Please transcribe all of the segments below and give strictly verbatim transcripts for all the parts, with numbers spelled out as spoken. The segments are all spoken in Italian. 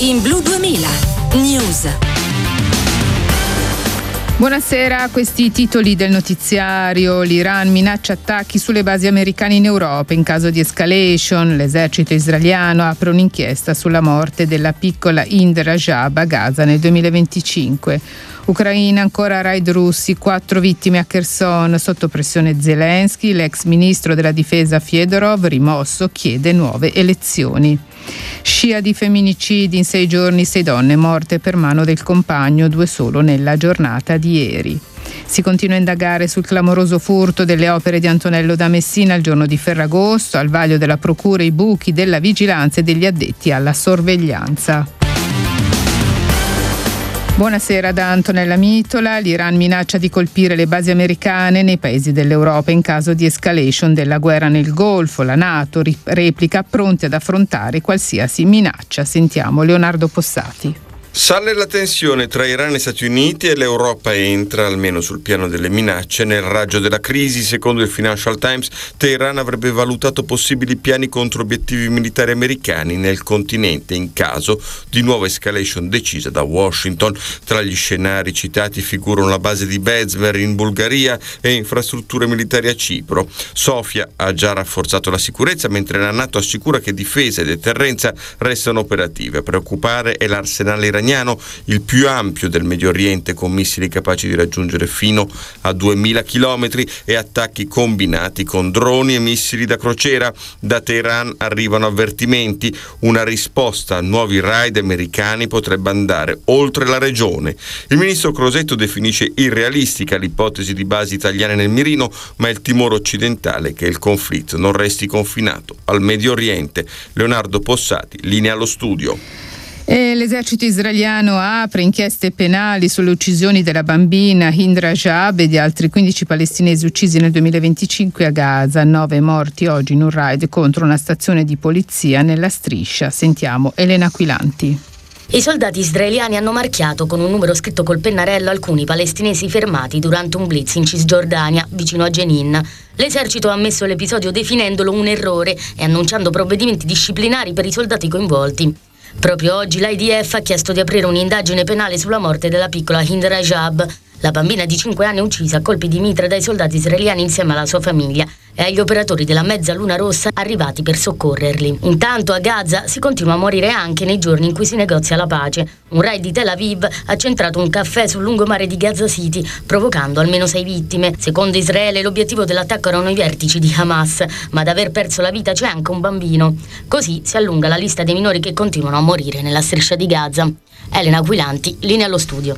in Blu duemila News. Buonasera, questi i titoli del notiziario. L'Iran minaccia attacchi sulle basi americane in Europa in caso di escalation. L'esercito israeliano apre un'inchiesta sulla morte della piccola Hind Rajab a Gaza nel duemilaventicinque. Ucraina, ancora raid russi, quattro vittime a Kherson, sotto pressione Zelensky. L'ex ministro della difesa Fedorov, rimosso, chiede nuove elezioni. Scia di femminicidi, in sei giorni sei donne morte per mano del compagno, due solo nella giornata di ieri. Si continua a indagare sul clamoroso furto delle opere di Antonello da Messina il giorno di Ferragosto, al vaglio della procura i buchi della vigilanza e degli addetti alla sorveglianza. Buonasera da Antonella Mitola. L'Iran minaccia di colpire le basi americane nei paesi dell'Europa in caso di escalation della guerra nel Golfo. La NATO replica pronti ad affrontare qualsiasi minaccia. Sentiamo Leonardo Possati. Sale la tensione tra Iran e Stati Uniti e l'Europa entra, almeno sul piano delle minacce, nel raggio della crisi. Secondo il Financial Times, Teheran avrebbe valutato possibili piani contro obiettivi militari americani nel continente in caso di nuova escalation decisa da Washington. Tra gli scenari citati figurano la base di Bezmer in Bulgaria e infrastrutture militari a Cipro. Sofia ha già rafforzato la sicurezza, mentre la NATO assicura che difesa e deterrenza restano operative. A preoccupare è l'arsenale iraniano, il più ampio del Medio Oriente, con missili capaci di raggiungere fino a duemila chilometri e attacchi combinati con droni e missili da crociera. Da Teheran arrivano avvertimenti: una risposta a nuovi raid americani potrebbe andare oltre la regione. Il ministro Crosetto definisce irrealistica l'ipotesi di basi italiane nel mirino, ma il timore occidentale è che il conflitto non resti confinato al Medio Oriente. Leonardo Possati, linea allo studio. E l'esercito israeliano apre inchieste penali sulle uccisioni della bambina Hind Rajab e di altri quindici palestinesi uccisi nel duemilaventicinque a Gaza. Nove morti oggi in un raid contro una stazione di polizia nella striscia. Sentiamo Elena Aquilanti. I soldati israeliani hanno marchiato con un numero scritto col pennarello alcuni palestinesi fermati durante un blitz in Cisgiordania, vicino a Jenin. L'esercito ha ammesso l'episodio definendolo un errore e annunciando provvedimenti disciplinari per i soldati coinvolti. Proprio oggi l'I D F ha chiesto di aprire un'indagine penale sulla morte della piccola Hind Rajab, la bambina di cinque anni uccisa a colpi di mitra dai soldati israeliani insieme alla sua famiglia e agli operatori della Mezza Luna Rossa arrivati per soccorrerli. Intanto a Gaza si continua a morire anche nei giorni in cui si negozia la pace. Un raid di Tel Aviv ha centrato un caffè sul lungomare di Gaza City, provocando almeno sei vittime. Secondo Israele l'obiettivo dell'attacco erano i vertici di Hamas, ma ad aver perso la vita c'è anche un bambino. Così si allunga la lista dei minori che continuano a morire nella striscia di Gaza. Elena Aquilanti, linea allo studio.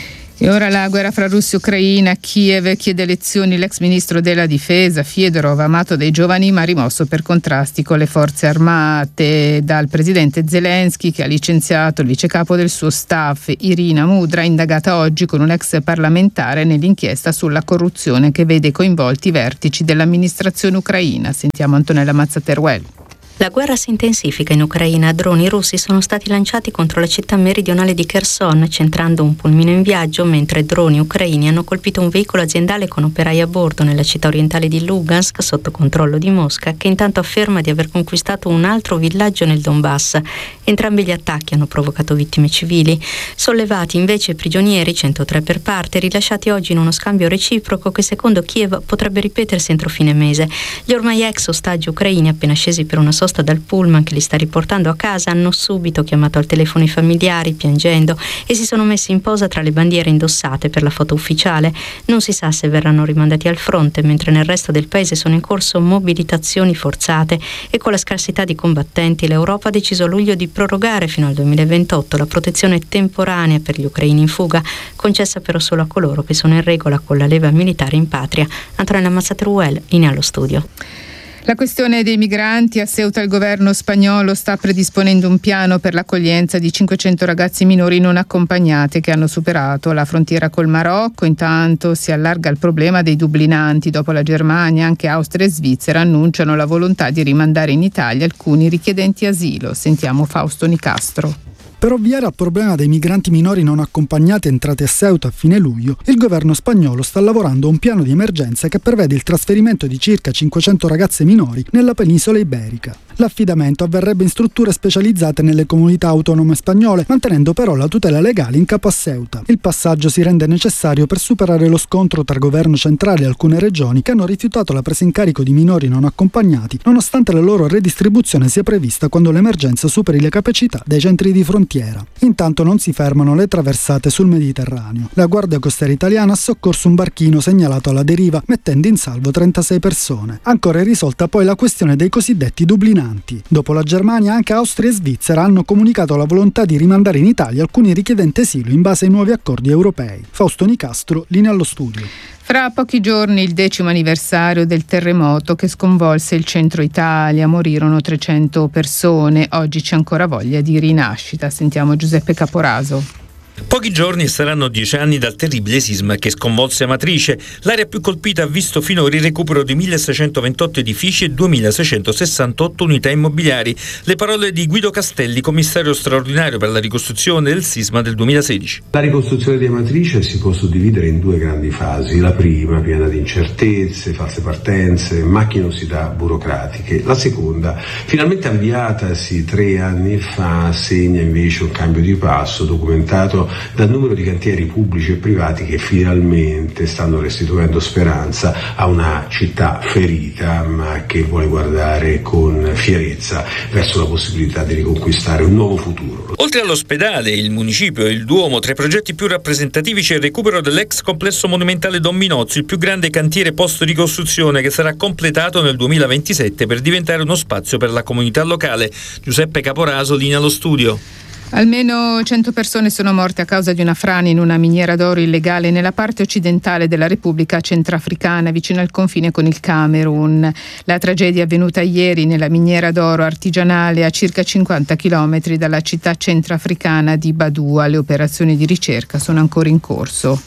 E ora la guerra fra Russia e Ucraina. Kiev chiede elezioni. L'ex ministro della difesa Fedorov, amato dai giovani ma rimosso per contrasti con le forze armate dal presidente Zelensky, che ha licenziato il vicecapo del suo staff Irina Mudra, indagata oggi con un ex parlamentare nell'inchiesta sulla corruzione che vede coinvolti i vertici dell'amministrazione ucraina. Sentiamo Antonella Mazzateruel. La guerra si intensifica in Ucraina. Droni russi sono stati lanciati contro la città meridionale di Kherson, centrando un pulmino in viaggio, mentre droni ucraini hanno colpito un veicolo aziendale con operai a bordo nella città orientale di Lugansk, sotto controllo di Mosca, che intanto afferma di aver conquistato un altro villaggio nel Donbass. Entrambi gli attacchi hanno provocato vittime civili. Sollevati invece prigionieri, centotré per parte, rilasciati oggi in uno scambio reciproco che secondo Kiev potrebbe ripetersi entro fine mese. Gli ormai ex ostaggi ucraini, appena scesi per una sosta dal pullman che li sta riportando a casa, hanno subito chiamato al telefono i familiari piangendo e si sono messi in posa tra le bandiere indossate per la foto ufficiale. Non si sa se verranno rimandati al fronte, mentre nel resto del paese sono in corso mobilitazioni forzate e con la scarsità di combattenti l'Europa ha deciso a luglio di prorogare fino al duemilaventotto la protezione temporanea per gli ucraini in fuga, concessa però solo a coloro che sono in regola con la leva militare in patria. Antonella Mazzateruel, linea allo studio. La questione dei migranti. A Ceuta il governo spagnolo sta predisponendo un piano per l'accoglienza di cinquecento ragazzi minori non accompagnati che hanno superato la frontiera col Marocco. Intanto si allarga il problema dei dublinanti. Dopo la Germania, anche Austria e Svizzera annunciano la volontà di rimandare in Italia alcuni richiedenti asilo. Sentiamo Fausto Nicastro. Per ovviare al problema dei migranti minori non accompagnati entrati a Ceuta a fine luglio, il governo spagnolo sta lavorando a un piano di emergenza che prevede il trasferimento di circa cinquecento ragazze minori nella penisola iberica. L'affidamento avverrebbe in strutture specializzate nelle comunità autonome spagnole, mantenendo però la tutela legale in capo a Ceuta. Il passaggio si rende necessario per superare lo scontro tra governo centrale e alcune regioni che hanno rifiutato la presa in carico di minori non accompagnati, nonostante la loro redistribuzione sia prevista quando l'emergenza superi le capacità dei centri di frontiera. Intanto non si fermano le traversate sul Mediterraneo. La Guardia Costiera italiana ha soccorso un barchino segnalato alla deriva, mettendo in salvo trentasei persone. Ancora irrisolta poi la questione dei cosiddetti dublinanti. Dopo la Germania, anche Austria e Svizzera hanno comunicato la volontà di rimandare in Italia alcuni richiedenti asilo in base ai nuovi accordi europei. Fausto Nicastro, linea allo studio. Fra pochi giorni il decimo anniversario del terremoto che sconvolse il centro Italia, morirono trecento persone, oggi c'è ancora voglia di rinascita. Sentiamo Giuseppe Caporaso. Pochi giorni saranno dieci anni dal terribile sisma che sconvolse Amatrice. L'area più colpita ha visto finora il recupero di milleseicentoventotto edifici e duemilaseicentosessantotto unità immobiliari. Le parole di Guido Castelli, commissario straordinario per la ricostruzione del sisma del duemilasedici. La ricostruzione di Amatrice si può suddividere in due grandi fasi. La prima, piena di incertezze, false partenze, macchinosità burocratiche. La seconda, finalmente avviatasi tre anni fa, segna invece un cambio di passo documentato dal numero di cantieri pubblici e privati che finalmente stanno restituendo speranza a una città ferita ma che vuole guardare con fierezza verso la possibilità di riconquistare un nuovo futuro. Oltre all'ospedale, il municipio e il Duomo, tra i progetti più rappresentativi c'è il recupero dell'ex complesso monumentale Don Minozzi, il più grande cantiere post-ricostruzione che sarà completato nel duemilaventisette per diventare uno spazio per la comunità locale. Giuseppe Caporaso, linea allo studio. Almeno cento persone sono morte a causa di una frana in una miniera d'oro illegale nella parte occidentale della Repubblica Centrafricana, vicino al confine con il Camerun. La tragedia è avvenuta ieri nella miniera d'oro artigianale a circa cinquanta chilometri dalla città centrafricana di Badua. Le operazioni di ricerca sono ancora in corso.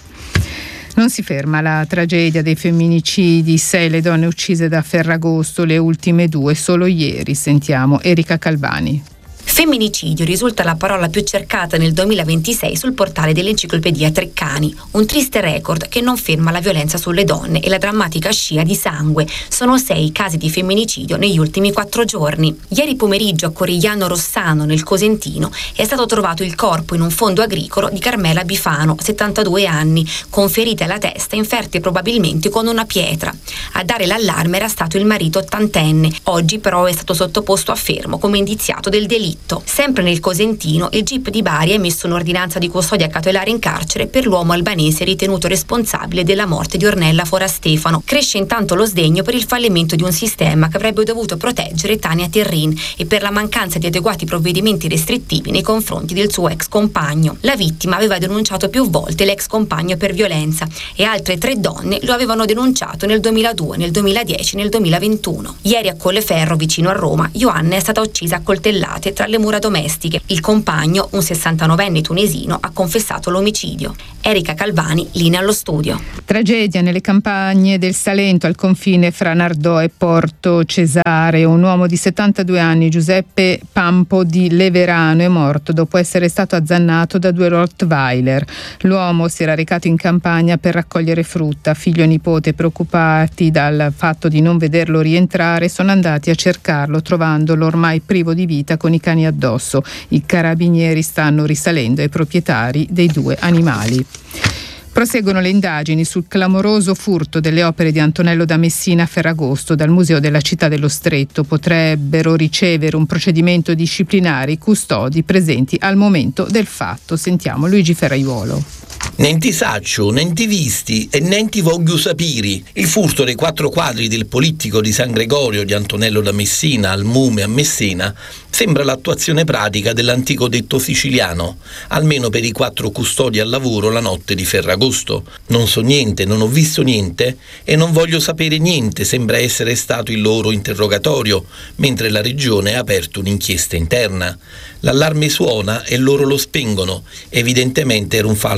Non si ferma la tragedia dei femminicidi, sei le donne uccise da Ferragosto, le ultime due solo ieri. Sentiamo Erika Calvani. Femminicidio risulta la parola più cercata nel duemilaventisei sul portale dell'enciclopedia Treccani, un triste record che non ferma la violenza sulle donne e la drammatica scia di sangue. Sono sei i casi di femminicidio negli ultimi quattro giorni. Ieri pomeriggio a Corigliano Rossano, nel Cosentino, è stato trovato il corpo in un fondo agricolo di Carmela Bifano, settantadue anni, con ferite alla testa inferte probabilmente con una pietra. A dare l'allarme era stato il marito ottantenne, oggi però è stato sottoposto a fermo come indiziato del delitto. Sempre nel Cosentino, il G I P di Bari ha emesso un'ordinanza di custodia cautelare in carcere per l'uomo albanese ritenuto responsabile della morte di Ornella Forastefano. Cresce intanto lo sdegno per il fallimento di un sistema che avrebbe dovuto proteggere Tania Terrin e per la mancanza di adeguati provvedimenti restrittivi nei confronti del suo ex compagno. La vittima aveva denunciato più volte l'ex compagno per violenza e altre tre donne lo avevano denunciato nel duemiladue, nel duemiladieci e nel duemilaventuno. Ieri a Colleferro, vicino a Roma, Ioanna è stata uccisa a coltellate tra le mura domestiche. Il compagno, un sessantanovenne tunisino, ha confessato l'omicidio. Erika Calvani, linea allo studio. Tragedia nelle campagne del Salento al confine fra Nardò e Porto Cesare. Un uomo di settantadue anni, Giuseppe Pampo di Leverano, è morto dopo essere stato azzannato da due Rottweiler. L'uomo si era recato in campagna per raccogliere frutta. Figlio e nipote, preoccupati dal fatto di non vederlo rientrare, sono andati a cercarlo, trovandolo ormai privo di vita con i cani addosso. I carabinieri stanno risalendo ai proprietari dei due animali. Proseguono le indagini sul clamoroso furto delle opere di Antonello da Messina a Ferragosto dal Museo della Città dello Stretto. Potrebbero ricevere un procedimento disciplinare i custodi presenti al momento del fatto. Sentiamo Luigi Ferraiuolo. Nenti saccio, nenti visti e nenti voglio sapere. Il furto dei quattro quadri del Polittico di San Gregorio di Antonello da Messina al Mume a Messina sembra l'attuazione pratica dell'antico detto siciliano, almeno per i quattro custodi al lavoro la notte di Ferragosto. Non so niente, non ho visto niente e non voglio sapere niente, sembra essere stato il loro interrogatorio, mentre la regione ha aperto un'inchiesta interna. L'allarme suona e loro lo spengono, evidentemente era un falso contatto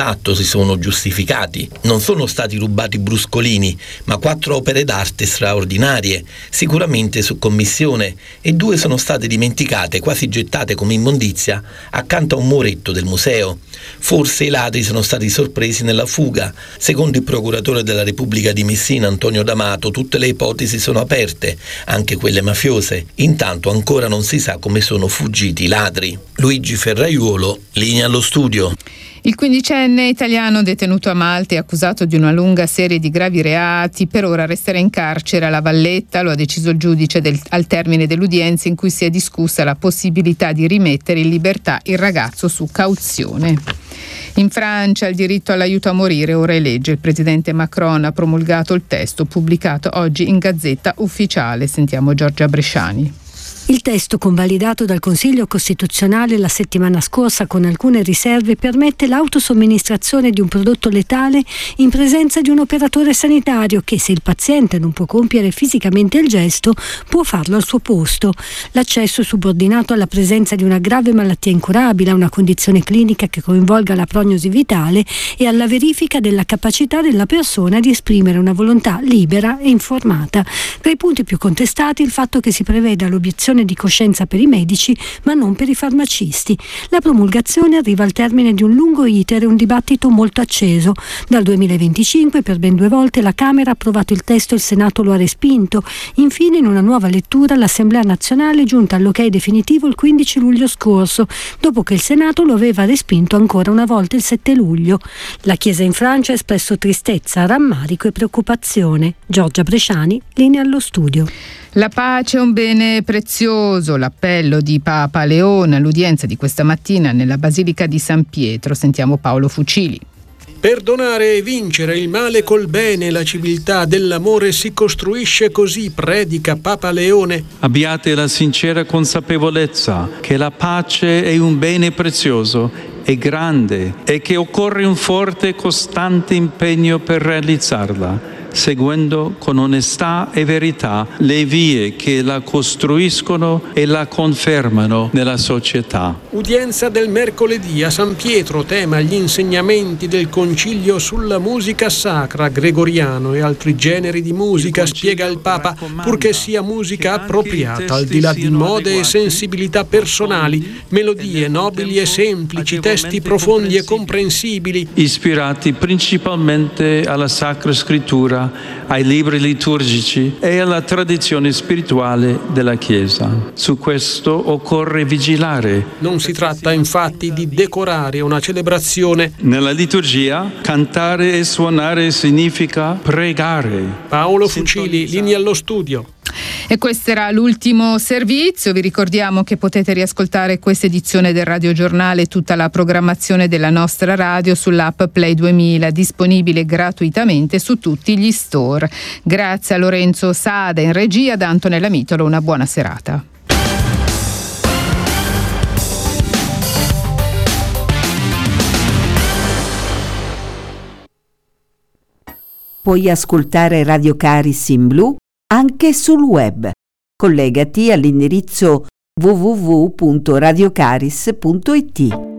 atto si sono giustificati. Non sono stati rubati bruscolini, ma quattro opere d'arte straordinarie, sicuramente su commissione, e due sono state dimenticate, quasi gettate come immondizia, accanto a un muretto del museo. Forse i ladri sono stati sorpresi nella fuga. Secondo il procuratore della Repubblica di Messina, Antonio D'Amato, tutte le ipotesi sono aperte, anche quelle mafiose. Intanto ancora non si sa come sono fuggiti i ladri. Luigi Ferraiuolo, linea allo studio. Il quindicenne italiano detenuto a Malta e accusato di una lunga serie di gravi reati per ora resterà in carcere alla Valletta, lo ha deciso il giudice del, al termine dell'udienza in cui si è discussa la possibilità di rimettere in libertà il ragazzo su cauzione. In Francia il diritto all'aiuto a morire ora è legge. Il presidente Macron ha promulgato il testo pubblicato oggi in Gazzetta Ufficiale. Sentiamo Giorgia Bresciani. Il testo, convalidato dal Consiglio Costituzionale la settimana scorsa con alcune riserve, permette l'autosomministrazione di un prodotto letale in presenza di un operatore sanitario che, se il paziente non può compiere fisicamente il gesto, può farlo al suo posto. L'accesso è subordinato alla presenza di una grave malattia incurabile, a una condizione clinica che coinvolga la prognosi vitale e alla verifica della capacità della persona di esprimere una volontà libera e informata. Tra i punti più contestati il fatto che si preveda l'obiezione di coscienza per i medici ma non per i farmacisti. La promulgazione arriva al termine di un lungo iter e un dibattito molto acceso. Dal duemilaventicinque per ben due volte la Camera ha approvato il testo e il Senato lo ha respinto. Infine, in una nuova lettura, l'Assemblea nazionale è giunta all'ok definitivo il quindici luglio scorso, dopo che il Senato lo aveva respinto ancora una volta il sette luglio. La Chiesa in Francia ha espresso tristezza, rammarico e preoccupazione. Giorgia Bresciani, linea allo studio. La pace è un bene prezioso, l'appello di Papa Leone all'udienza di questa mattina nella Basilica di San Pietro. Sentiamo Paolo Fucili. Perdonare e vincere il male col bene, la civiltà dell'amore si costruisce così, predica Papa Leone. Abbiate la sincera consapevolezza che la pace è un bene prezioso e grande e che occorre un forte e costante impegno per realizzarla, seguendo con onestà e verità le vie che la costruiscono e la confermano nella società. Udienza del mercoledì a San Pietro, tema gli insegnamenti del Concilio sulla musica sacra, gregoriano e altri generi di musica, spiega il Papa, purché sia musica appropriata, al di là di mode e sensibilità personali, melodie nobili e semplici, testi profondi e comprensibili, ispirati principalmente alla Sacra Scrittura, ai libri liturgici e alla tradizione spirituale della Chiesa. Su questo occorre vigilare. Non si tratta infatti di decorare una celebrazione. Nella liturgia, cantare e suonare significa pregare. Paolo Fucili, linea allo studio. E questo era l'ultimo servizio. Vi ricordiamo che potete riascoltare questa edizione del Radio Giornale e tutta la programmazione della nostra radio sull'app Play duemila, disponibile gratuitamente su tutti gli store. Grazie a Lorenzo Sada in regia, da Antonella Mitolo, una buona serata. Puoi ascoltare Radio Caris in blu anche sul web. Collegati all'indirizzo w w w punto radiocaris punto it.